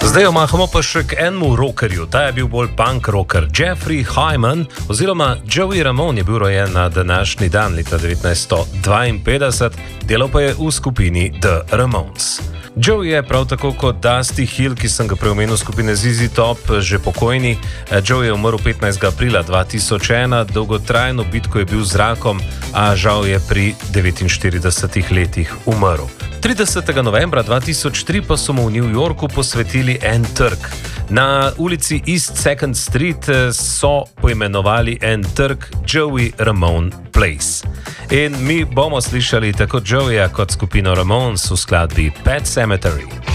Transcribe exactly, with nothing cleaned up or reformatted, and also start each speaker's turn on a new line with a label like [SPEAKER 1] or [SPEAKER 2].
[SPEAKER 1] Zdaj omahamo pa še k enemu rockerju. Ta je bil bolj punk rocker. Jeffrey Hyman oziroma Joey Ramone je bil rojen na današnji dan leta devetnajststo dvainpetdeset, delal pa je v skupini The Ramones. Joey je prav tako kot Dusty Hill, ki sem ga preomenil skupine Z Z Top, že pokojni. Joey je umrl petnajstega aprila dva tisoč ena, dolgotrajno bitko je bil z rakom, a žal je pri devetinštiridesetih letih umrl. tridesetega novembra dva tisoč tri pa so mu v New Yorku posvetili en trg. Na ulici East Second Street so poimenovali en trg Joey Ramone Place. In mi bomo slišali tako Joeya kot skupino Ramones v skladbi Pet Sematary.